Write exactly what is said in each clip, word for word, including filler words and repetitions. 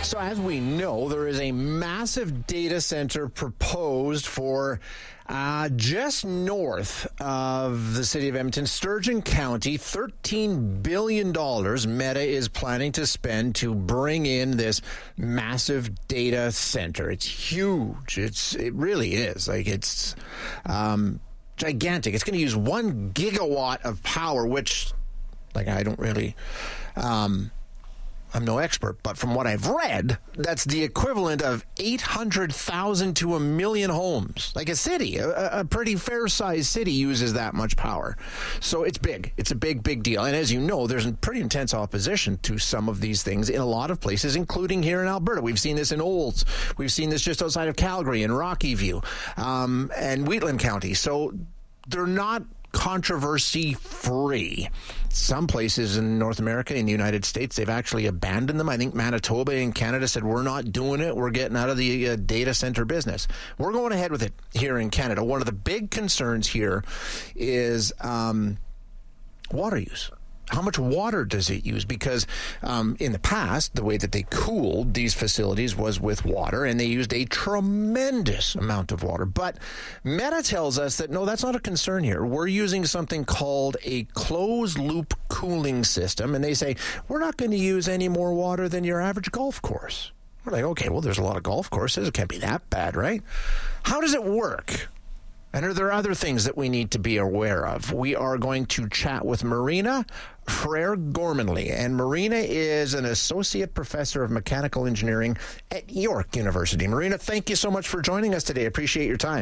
So as we know, there is a massive data center proposed for uh, just north of the city of Edmonton, Sturgeon County. thirteen billion dollars Meta is planning to spend to bring in this massive data center. It's huge. It's It really is. Like, it's um, gigantic. It's going to use one gigawatt of power, which, like, I don't really... Um, I'm no expert, but from what I've read, that's the equivalent of eight hundred thousand to a million homes. Like a city, a, a pretty fair-sized city uses that much power. So it's big. It's a big, big deal. And as you know, there's a pretty intense opposition to some of these things in a lot of places, including here in Alberta. We've seen this in Olds. We've seen this just outside of Calgary in Rocky View um, and Wheatland County. So they're not controversy free. Some places in North America, in the United States, they've actually abandoned them. I think Manitoba in Canada said, we're not doing it. We're getting out of the uh, data center business. We're going ahead with it here in Canada. One of the big concerns here is um, water use. How much water does it use? Because um, in the past, the way that they cooled these facilities was with water, and they used a tremendous amount of water. But Meta tells us that, no, that's not a concern here. We're using something called a closed-loop cooling system, and they say, we're not going to use any more water than your average golf course. We're like, okay, well, there's a lot of golf courses. It can't be that bad, right? How does it work? And are there other things that we need to be aware of? We are going to chat with Marina Frere-Gormanley. And Marina is an associate professor of mechanical engineering at York University. Marina, thank you so much for joining us today. Appreciate your time.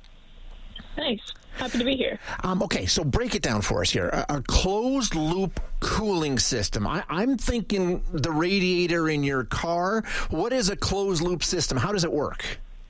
Thanks. Happy to be here. Um, okay, so break it down for us here. A, a closed-loop cooling system. I, I'm thinking the radiator in your car. What is a closed-loop system? How does it work?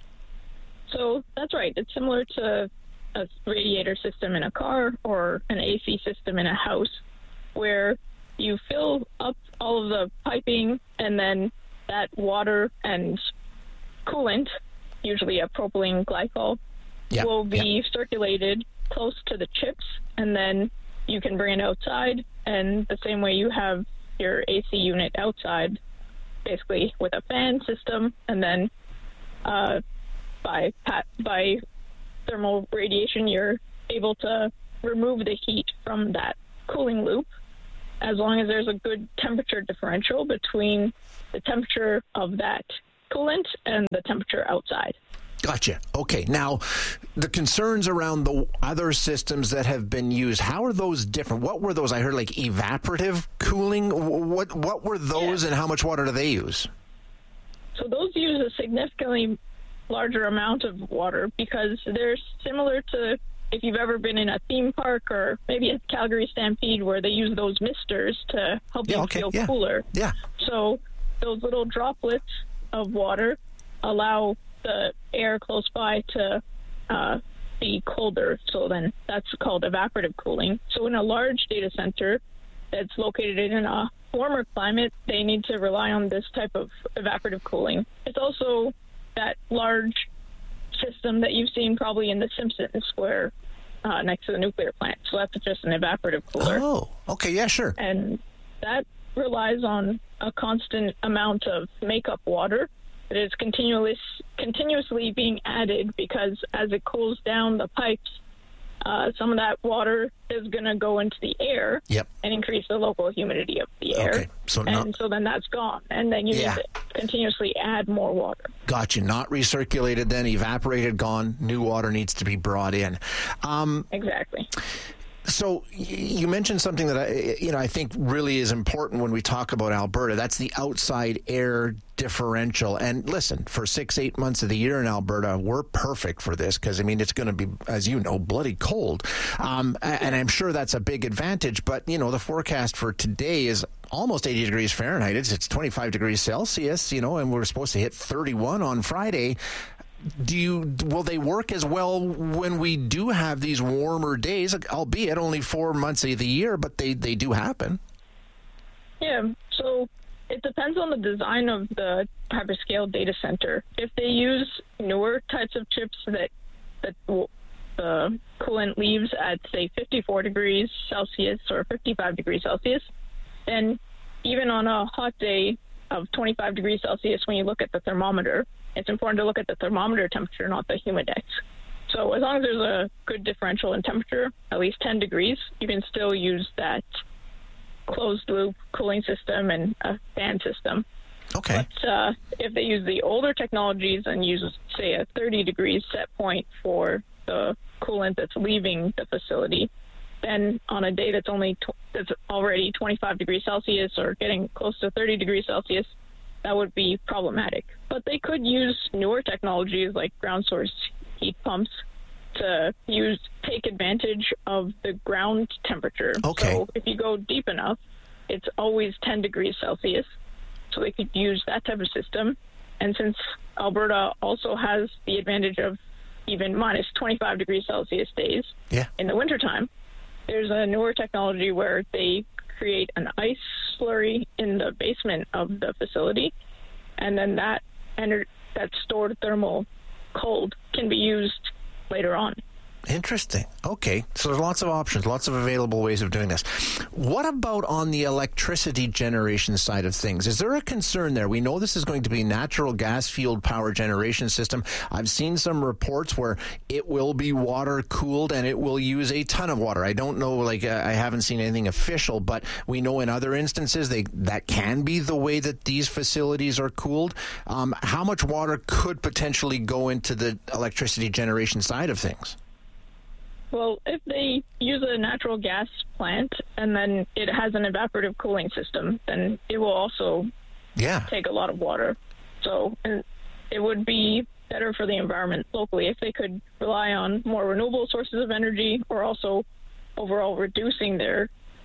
So that's right. It's similar to a radiator system in a car or an A C system in a house, where you fill up all of the piping, and then that water and coolant, usually a propylene glycol, yeah, will be yeah. circulated close to the chips, and then you can bring it outside. And the same way you have your A C unit outside, basically with a fan system, and then uh, by by thermal radiation, you're able to remove the heat from that cooling loop, as long as there's a good temperature differential between the temperature of that coolant and the temperature outside. Gotcha. Okay. Now, the concerns around the other systems that have been used, how are those different? What were those? I heard like evaporative cooling. What what were those, yeah. and how much water do they use? So those use a significantly larger amount of water, because they're similar to if you've ever been in a theme park or maybe a Calgary Stampede, where they use those misters to help yeah, you okay, feel yeah. cooler. Yeah. So those little droplets of water allow the air close by to uh, be colder. So then that's called evaporative cooling. So in a large data center that's located in a warmer climate, they need to rely on this type of evaporative cooling. It's also that large system that you've seen probably in The Simpsons, where uh, next to the nuclear plant. So that's just an evaporative cooler. Oh, okay, yeah, sure. And that relies on a constant amount of makeup water that is continuous, continuously being added, because as it cools down the pipes, uh, some of that water is going to go into the air yep. and increase the local humidity of the air. Okay. So and not, so then that's gone. And then you yeah. need to continuously add more water. Gotcha. Not recirculated, then evaporated, gone. New water needs to be brought in. Um, exactly. So you mentioned something that I, you know, I think really is important when we talk about Alberta. That's the outside air differential. And listen, for six, eight months of the year in Alberta, we're perfect for this, because, I mean, it's going to be, as you know, bloody cold. Um, and I'm sure that's a big advantage. But, you know, the forecast for today is almost eighty degrees Fahrenheit. It's, it's twenty-five degrees Celsius, you know, and we're supposed to hit thirty-one on Friday. Do you will they work as well when we do have these warmer days, albeit only four months of the year, but they, they do happen? Yeah, so it depends on the design of the hyperscale data center. If they use newer types of chips that that the coolant leaves at, say, fifty-four degrees Celsius or fifty-five degrees Celsius, then even on a hot day, of twenty-five degrees Celsius when you look at the thermometer. It's important to look at the thermometer temperature, not the humidex. So as long as there's a good differential in temperature, at least ten degrees, you can still use that closed-loop cooling system and a fan system. Okay. But uh, if they use the older technologies and use, say, a thirty degrees set point for the coolant that's leaving the facility, then on a day that's only tw- that's already twenty-five degrees Celsius or getting close to thirty degrees Celsius, that would be problematic. But they could use newer technologies like ground source heat pumps to use take advantage of the ground temperature. Okay. So if you go deep enough, it's always ten degrees Celsius. So they could use that type of system. And since Alberta also has the advantage of even minus twenty-five degrees Celsius days yeah. in the wintertime, there's a newer technology where they create an ice slurry in the basement of the facility, and then that ener- that stored thermal cold can be used later on. Interesting. Okay. So there's lots of options, lots of available ways of doing this. What about on the electricity generation side of things? Is there a concern there? We know this is going to be natural gas fueled power generation system. I've seen some reports where it will be water cooled and it will use a ton of water. I don't know, like uh, I haven't seen anything official, but we know in other instances they that can be the way that these facilities are cooled. Um, how much water could potentially go into the electricity generation side of things? Well, if they use a natural gas plant and then it has an evaporative cooling system, then it will also yeah. take a lot of water. So and it would be better for the environment locally if they could rely on more renewable sources of energy, or also overall reducing their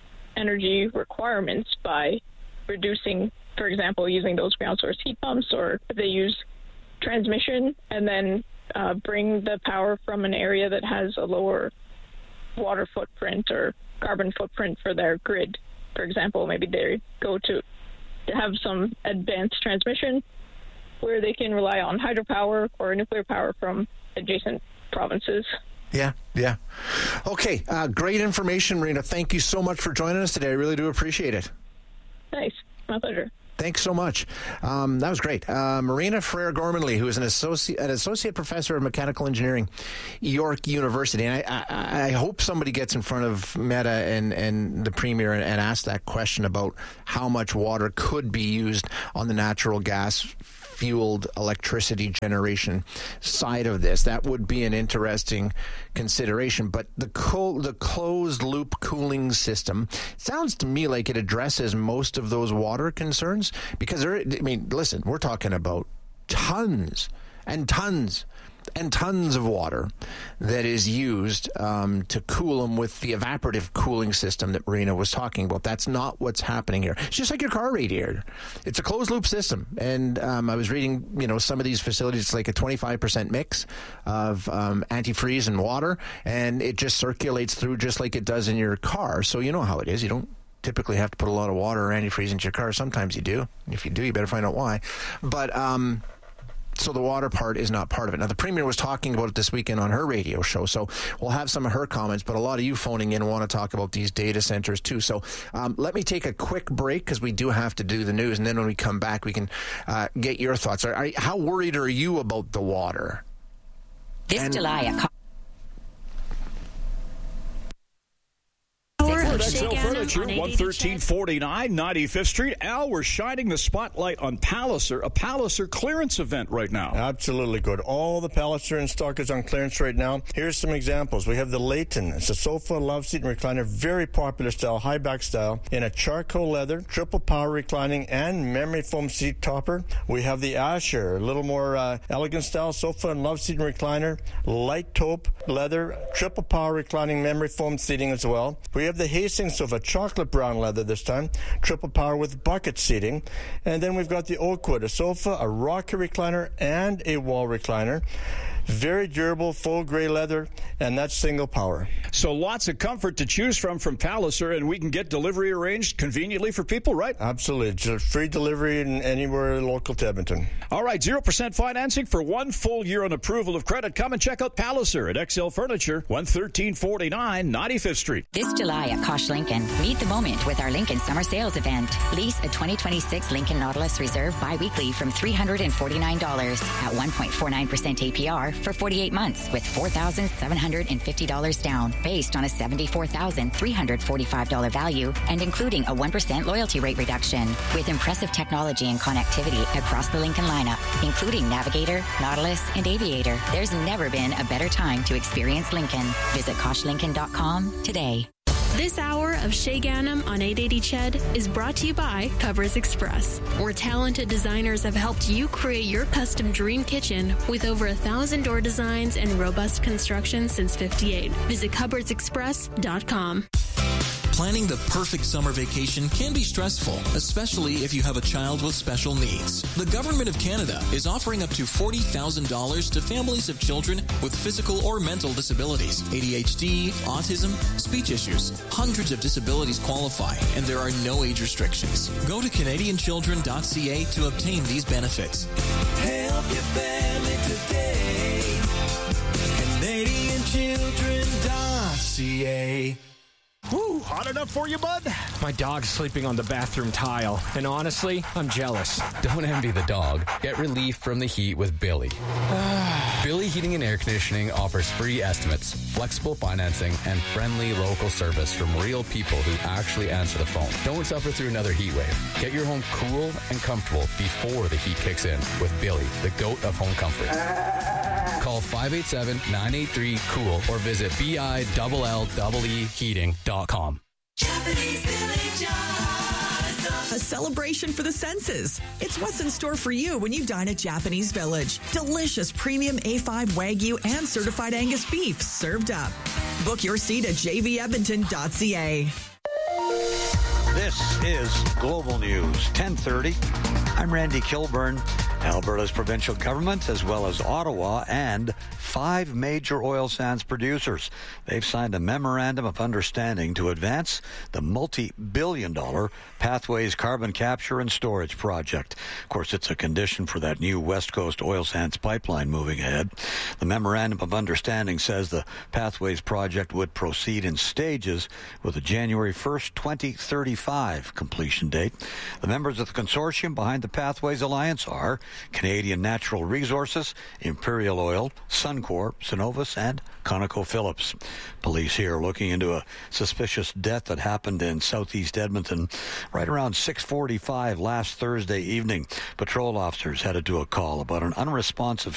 energy requirements by reducing, for example, using those ground source heat pumps, or if they use transmission and then Uh, bring the power from an area that has a lower water footprint or carbon footprint for their grid. For example, maybe they go to, to have some advanced transmission where they can rely on hydropower or nuclear power from adjacent provinces. Yeah, yeah. Okay, uh, great information, Marina. Thank you so much for joining us today. I really do appreciate it. Nice. My pleasure. Thanks so much. Um, that was great. Uh, Marina Frere-Gormley, who is an associate, an associate professor of mechanical engineering, York University. And I, I, I hope somebody gets in front of Meta and, and the Premier and, and asks that question about how much water could be used on the natural gas fueled electricity generation side of this. That would be an interesting consideration. But the co- the closed loop cooling system sounds to me like it addresses most of those water concerns, because there, I mean, listen, we're talking about tons and tons and tons of water that is used um, to cool them with the evaporative cooling system that Marina was talking about. That's not what's happening here. It's just like your car radiator. It's a closed loop system. And um, I was reading, you know, some of these facilities, it's like a twenty-five percent mix of um, antifreeze and water, and it just circulates through just like it does in your car. So you know how it is. You don't typically have to put a lot of water or antifreeze into your car. Sometimes you do. If you do, you better find out why. But, um, so the water part is not part of it. Now, the Premier was talking about it this weekend on her radio show, so we'll have some of her comments, but a lot of you phoning in want to talk about these data centers too. So um, let me take a quick break, because we do have to do the news, and then when we come back, we can uh, get your thoughts. Are, are, how worried are you about the water? This and, July, a Excel Furniture, one thirteen forty-nine ninety-fifth Street. Al, we're shining the spotlight on Palliser, a Palliser clearance event right now. Absolutely good. All the Palliser in stock is on clearance right now. Here's some examples. We have the Layton. It's a sofa, love seat, and recliner, very popular style, high back style, in a charcoal leather, triple power reclining, and memory foam seat topper. We have the Asher, a little more uh, elegant style, sofa and love seat and recliner, light taupe leather, triple power reclining, memory foam seating as well. We have the Hastings sofa, chocolate brown leather this time, triple power with bucket seating. And then we've got the Oakwood, a sofa, a rocker recliner, and a wall recliner. Very durable, full gray leather, and that's single power. So lots of comfort to choose from from Palliser, and we can get delivery arranged conveniently for people, right? Absolutely. Just free delivery in anywhere local to Edmonton. All right, zero percent financing for one full year on approval of credit. Come and check out Palliser at X L Furniture, one thirteen forty-nine ninety-fifth Street. This July at Kosh Lincoln, meet the moment with our Lincoln Summer Sales Event. Lease a twenty twenty-six Lincoln Nautilus Reserve bi-weekly from three hundred forty-nine dollars at one point four nine percent A P R for forty-eight months with four thousand seven hundred fifty dollars down based on a seventy-four thousand three hundred forty-five dollars value and including a one percent loyalty rate reduction with impressive technology and connectivity across the Lincoln lineup, including Navigator, Nautilus, and Aviator. There's never been a better time to experience Lincoln. Visit kosh lincoln dot com today. This hour of Shay Ganem on eight eighty C H E D is brought to you by Covers Express, where talented designers have helped you create your custom dream kitchen with over a thousand door designs and robust construction since fifty-eight. Visit covers express dot com. Planning the perfect summer vacation can be stressful, especially if you have a child with special needs. The Government of Canada is offering up to forty thousand dollars to families of children with physical or mental disabilities, A D H D, autism, speech issues. Hundreds of disabilities qualify, and there are no age restrictions. Go to canadian children dot c a to obtain these benefits. Help your family today. canadian children dot c a. Woo, hot enough for you, bud? My dog's sleeping on the bathroom tile, and honestly, I'm jealous. Don't envy the dog. Get relief from the heat with Billy. Billy Heating and Air Conditioning offers free estimates, flexible financing, and friendly local service from real people who actually answer the phone. Don't suffer through another heat wave. Get your home cool and comfortable before the heat kicks in with Billy, the GOAT of home comfort. Call five eight seven, nine eight three, COOL or visit B I L L E E heating dot com. Japanese Village Awesome. A celebration for the senses. It's what's in store for you when you dine at Japanese Village. Delicious premium A five Wagyu and certified Angus beef served up. Book your seat at j v edmonton dot c a. This is Global News, ten thirty. I'm Randy Kilburn. Alberta's provincial government, as well as Ottawa and five major oil sands producers. They've signed a memorandum of understanding to advance the multi-billion dollar Pathways Carbon Capture and Storage Project. Of course, it's a condition for that new West Coast oil sands pipeline moving ahead. The memorandum of understanding says the Pathways project would proceed in stages with a January first, twenty thirty-five completion date. The members of the consortium behind the Pathways Alliance are Canadian Natural Resources, Imperial Oil, Suncor, Cenovus, and ConocoPhillips. Police here looking into a suspicious death that happened in southeast Edmonton right around six forty-five last Thursday evening. Patrol officers headed to a call about an unresponsive